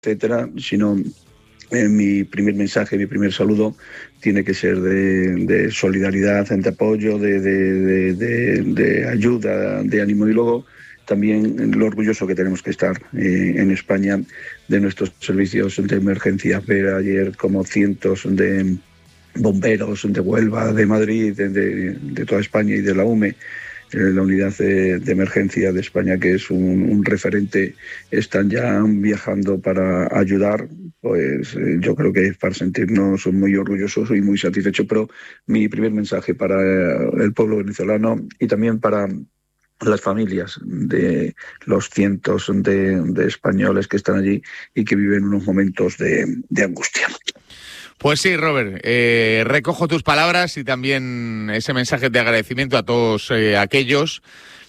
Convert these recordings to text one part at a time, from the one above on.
etcétera, sino mi primer mensaje, mi primer saludo tiene que ser de solidaridad, de apoyo, de ayuda, de ánimo, y luego también lo orgulloso que tenemos que estar en España de nuestros servicios de emergencia. Ver ayer como cientos de bomberos de Huelva, de Madrid, de toda España y de la UME, la unidad de emergencia de España, que es un referente, están ya viajando para ayudar. Pues yo creo que es para sentirnos muy orgullosos y muy satisfechos. Pero mi primer mensaje para el pueblo venezolano y también para las familias de los cientos de españoles que están allí y que viven unos momentos de angustia. Pues sí, Robert, recojo tus palabras y también ese mensaje de agradecimiento a todos aquellos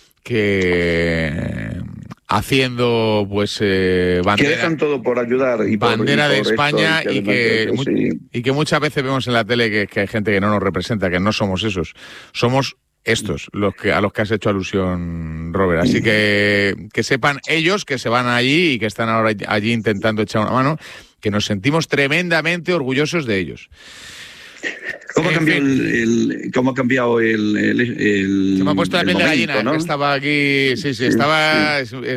que haciendo pues bandera, que dejan todo por ayudar y bandera por de España, esto, y que muchas veces vemos en la tele que hay gente que no nos representa, que no somos esos, somos estos a los que has hecho alusión, Robert. Así que sepan ellos que se van allí y que están ahora allí intentando echar una mano, que nos sentimos tremendamente orgullosos de ellos. ¿Cómo ha cambiado el se me ha puesto la piel de gallina, ¿no? Que estaba aquí, sí, estaba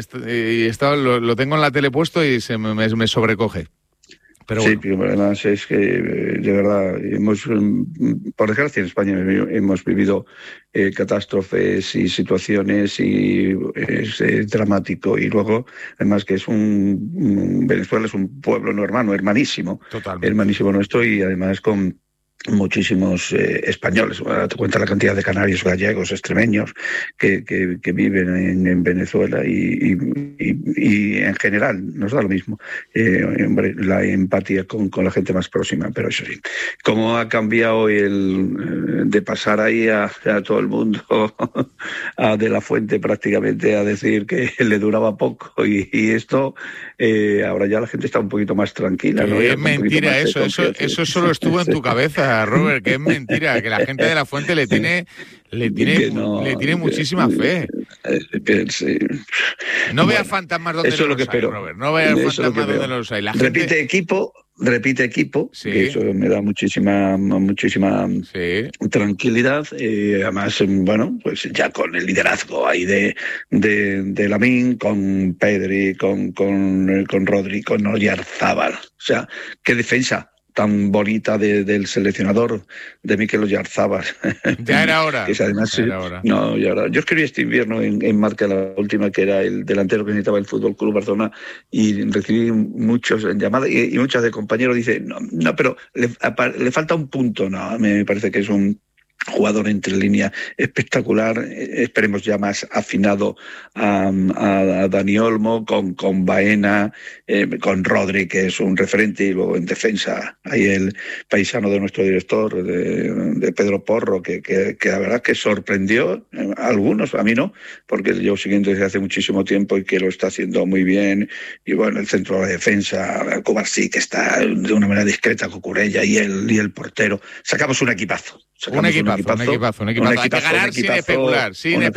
lo tengo en la tele puesto y se me sobrecoge. Pero sí, bueno. pero además es que, de verdad, por desgracia en España hemos vivido catástrofes y situaciones, y es dramático. Y luego, además, que Venezuela es un pueblo hermanísimo, Totalmente. Hermanísimo nuestro, y además con muchísimos españoles. Ahora te cuenta la cantidad de canarios, gallegos, extremeños que viven en Venezuela, y en general nos da lo mismo la empatía con la gente más próxima. Pero eso sí, cómo ha cambiado de pasar ahí a todo el mundo de la Fuente prácticamente a decir que le duraba poco, y esto ahora ya la gente está un poquito más tranquila, ¿no? Es mentira eso solo estuvo en tu cabeza, Robert, que es mentira, que la gente de la Fuente le tiene muchísima fe. Sí. No veas fantasmas donde no los hay, Robert. No veas fantasmas donde no los hay. Repite equipo, sí, que eso me da muchísima sí, tranquilidad. Además, bueno, pues ya con el liderazgo ahí de Lamine, con Pedri, con Rodri, con Oyarzábal. O sea, qué defensa tan bonita del seleccionador de Mikel Oyarzábal. Ya era hora. Que además, no, ya era. Yo escribí este invierno en Marca, la última, que era el delantero que necesitaba el Fútbol Club Barcelona, y recibí muchos llamadas y muchas de compañeros dicen, no, pero le falta un punto. No, me parece que es un jugador entre línea espectacular. Esperemos ya más afinado a Dani Olmo, con Baena, con Rodri, que es un referente, y luego en defensa hay el paisano de nuestro director, de Pedro Porro, que la verdad que sorprendió a algunos, a mí no, porque llevo siguiendo desde hace muchísimo tiempo y que lo está haciendo muy bien. Y bueno, el centro de la defensa, Kovacic, que está de una manera discreta, Cucurella y el portero. Sacamos un equipazo. Un equipazo. Hay que ganar sin especular.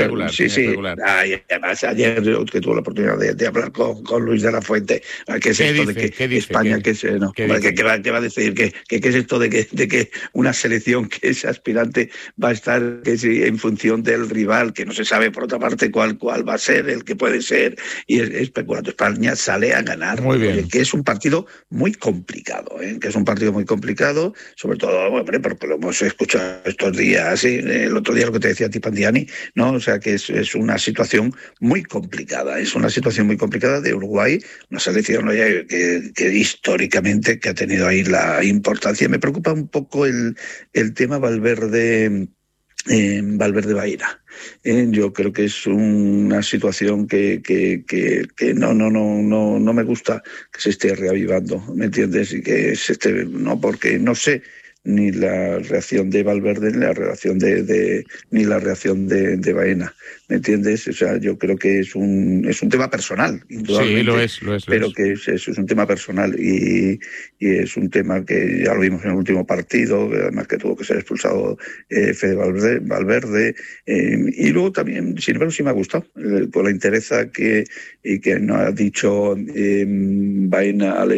Además, ayer que tuve la oportunidad de hablar con Luis de la Fuente, ¿qué es esto de que España, ¿qué va a decir? ¿Qué es esto de que una selección que es aspirante va a estar en función del rival, que no se sabe por otra parte cuál va a ser, el que puede ser, y es especulando? España sale a ganar. Muy bien. Que es un partido muy complicado, sobre todo, hombre, porque lo hemos escuchado estos días, ¿sí? El otro día lo que te decía Tipandiani, ¿no? O sea, que es una situación muy complicada, de Uruguay, una selección que históricamente que ha tenido ahí la importancia. Me preocupa un poco el tema Valverde Baena. Yo creo que es una situación que no me gusta que se esté reavivando, ¿me entiendes? Y que se esté, no, porque no sé ni la reacción de Valverde, ni la reacción ni la reacción de Baena. ¿Me entiendes? O sea, yo creo que es un tema personal, indudablemente. Sí, lo es. Pero que es un tema personal y es un tema que ya lo vimos en el último partido, además que tuvo que ser expulsado Fede Valverde. Y luego también, sin embargo, sí me ha gustado, por la entereza que nos ha dicho Baena